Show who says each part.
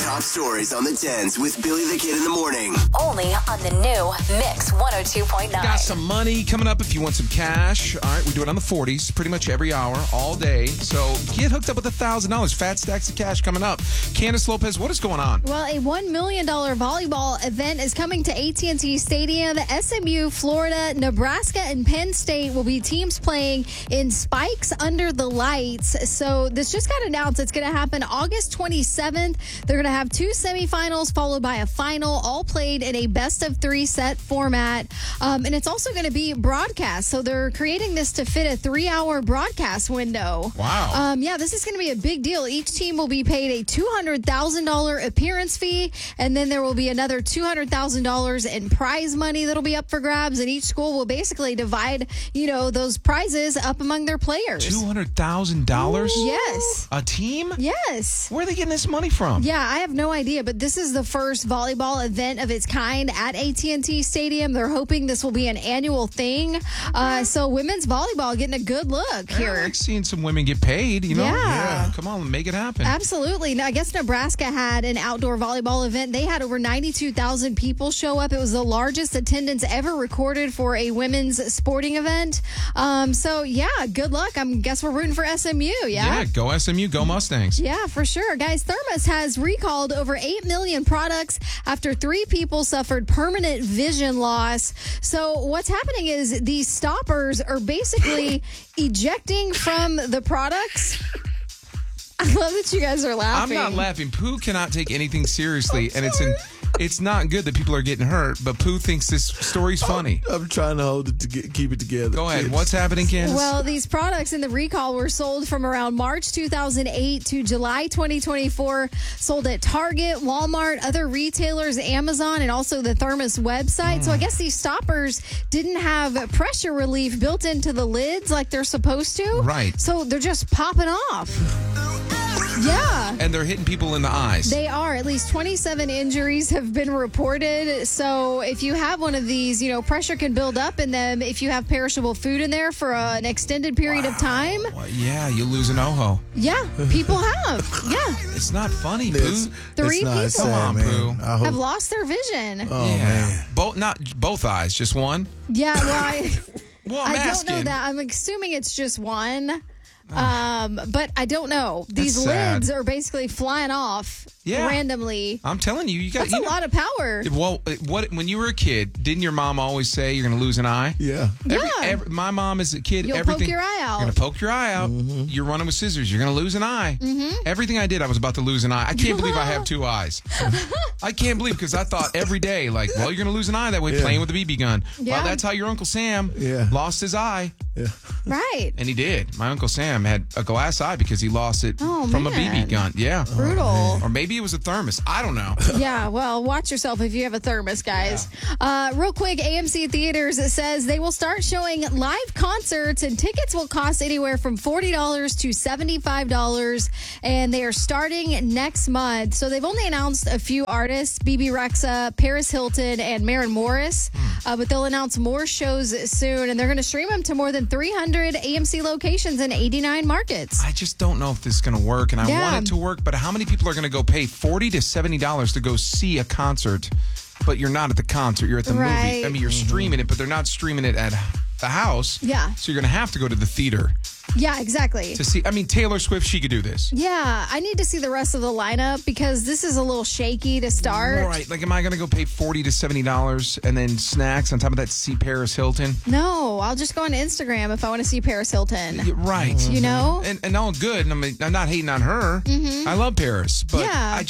Speaker 1: Top stories on the 10s with Billy the Kid in the morning.
Speaker 2: Only on the new Mix 102.9.
Speaker 3: Got some money coming up if you want some cash. All right, we do it on the 40s pretty much every hour, all day. So get hooked up with $1,000. Fat stacks of cash coming up. Candace Lopez, what is going on?
Speaker 4: Well, a $1 million volleyball event is coming to AT&T Stadium. SMU, Florida, Nebraska, and Penn State will be teams playing in Spikes Under the Lights. So this just got announced. It's going to happen August 27th. They're going to have two semifinals followed by a final, all played in a best-of-3 set format. And it's also going to be broadcast. So they're creating this to fit a 3-hour broadcast window.
Speaker 3: Wow.
Speaker 4: Yeah, this is going to be a big deal. Each team will be paid a $200,000 appearance fee, and then there will be another $200,000 in prize money that'll be up for grabs, and each school will basically divide, those prizes up among their players.
Speaker 3: $200,000?
Speaker 4: Yes.
Speaker 3: A team?
Speaker 4: Yes.
Speaker 3: Where are they getting this money from?
Speaker 4: Yeah, I have no idea, but this is the first volleyball event of its kind at AT&T Stadium. They're hoping this will be an annual thing. So women's volleyball getting a good look here.
Speaker 3: I like seeing some women get paid,
Speaker 4: Yeah.
Speaker 3: Come on, make it happen.
Speaker 4: Absolutely. Now, I guess Nebraska had an outdoor volleyball event. They had over 92,000 people show up. It was the largest attendance ever recorded for a women's sporting event. Good luck. I guess we're rooting for SMU,
Speaker 3: Yeah, go SMU, go Mustangs.
Speaker 4: Yeah, for sure. Guys, Thermos has recalled over 8 million products after 3 people suffered permanent vision loss. So what's happening is these stoppers are basically ejecting from the products. I love that you guys are laughing.
Speaker 3: I'm not laughing. Pooh cannot take anything seriously, and it's not good that people are getting hurt, but Pooh thinks this story's funny.
Speaker 5: I'm trying to hold it keep it together.
Speaker 3: Go ahead.
Speaker 5: Kids.
Speaker 3: What's happening, Candace?
Speaker 4: Well, these products in the recall were sold from around March 2008 to July 2024, sold at Target, Walmart, other retailers, Amazon, and also the Thermos website. So I guess these stoppers didn't have pressure relief built into the lids like they're supposed to.
Speaker 3: Right.
Speaker 4: So they're just popping off. Yeah.
Speaker 3: And they're hitting people in the eyes.
Speaker 4: They are. At least 27 injuries have been reported. So if you have one of these, pressure can build up in them if you have perishable food in there for an extended period of time.
Speaker 3: Well, yeah, you lose an oho.
Speaker 4: Yeah, people have. Yeah.
Speaker 3: It's not funny, Pooh.
Speaker 5: It's
Speaker 4: 3
Speaker 5: not
Speaker 4: people
Speaker 5: sad,
Speaker 3: Come on,
Speaker 5: man.
Speaker 3: Pooh.
Speaker 5: I hope-
Speaker 4: have lost their vision.
Speaker 5: Oh,
Speaker 3: Yeah.
Speaker 5: man.
Speaker 3: Not both eyes, just one.
Speaker 4: Yeah, well,
Speaker 3: Well, I'm
Speaker 4: I don't
Speaker 3: asking.
Speaker 4: know that. I'm assuming it's just one. But I don't know. These
Speaker 3: That's sad.
Speaker 4: lids are basically flying off randomly.
Speaker 3: I'm telling you,
Speaker 4: That's a lot of power.
Speaker 3: Well, when you were a kid, didn't your mom always say you're going to lose an eye?
Speaker 5: Yeah.
Speaker 3: My mom as a kid,
Speaker 4: You'll
Speaker 3: everything.
Speaker 4: poke your eye out.
Speaker 3: You're going to poke your eye out. You're running with scissors. You're going to lose an eye. Everything I did, I was about to lose an eye. I can't believe I have 2 eyes. I can't believe because I thought every day, you're going to lose an eye that way playing with a BB gun.
Speaker 4: Yeah.
Speaker 3: Well, that's how your Uncle Sam lost his eye.
Speaker 5: Yeah.
Speaker 4: Right.
Speaker 3: And he did. My Uncle Sam had a glass eye because he lost it
Speaker 4: Oh,
Speaker 3: from a
Speaker 4: man.
Speaker 3: BB gun. Yeah.
Speaker 4: Brutal.
Speaker 3: Or maybe it was a thermos. I don't know.
Speaker 4: Yeah, well, watch yourself if you have a thermos, guys. Real quick, AMC Theaters says they will start showing live concerts, and tickets will cost anywhere from $40 to $75, and they are starting next month. So they've only announced a few artists, BB Rexa, Paris Hilton, and Maren Morris, but they'll announce more shows soon, and they're going to stream them to more than 300 AMC locations in 89 markets.
Speaker 3: I just don't know if this is going to work, and I want it to work, but how many people are going to go pay $40 to $70 to go see a concert, but you're not at the concert, you're at the movie? I mean, you're streaming it, but they're not streaming it at the house.
Speaker 4: Yeah.
Speaker 3: So you're going to have to go to the theater
Speaker 4: Yeah, exactly.
Speaker 3: to see. I mean, Taylor Swift, she could do this.
Speaker 4: Yeah, I need to see the rest of the lineup because this is a little shaky to start.
Speaker 3: All right. Am I going to go pay $40 to $70 and then snacks on top of that to see Paris Hilton?
Speaker 4: No, I'll just go on Instagram if I want to see Paris Hilton.
Speaker 3: Yeah, right.
Speaker 4: You know?
Speaker 3: And all good. And I'm not hating on her. I love Paris. But
Speaker 4: Yeah.